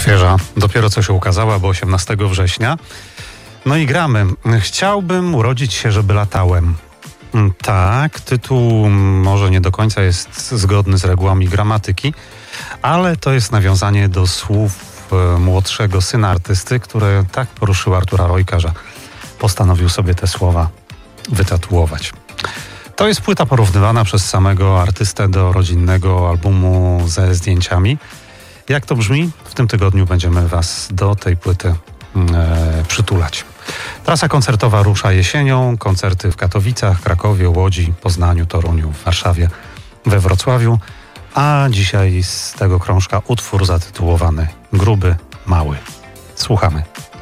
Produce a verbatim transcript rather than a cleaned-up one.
Świeża, dopiero co się ukazała, bo osiemnastego września. No i gramy. Chciałbym urodzić się, żeby latałem. Tak, tytuł może nie do końca jest zgodny z regułami gramatyki, ale to jest nawiązanie do słów młodszego syna artysty, które tak poruszyły Artura Rojka, że postanowił sobie te słowa wytatuować. To jest płyta porównywana przez samego artystę do rodzinnego albumu ze zdjęciami. Jak to brzmi? W tym tygodniu będziemy Was do tej płyty e, przytulać. Trasa koncertowa rusza jesienią. Koncerty w Katowicach, Krakowie, Łodzi, Poznaniu, Toruniu, w Warszawie, we Wrocławiu. A dzisiaj z tego krążka utwór zatytułowany Gruby, Mały. Słuchamy.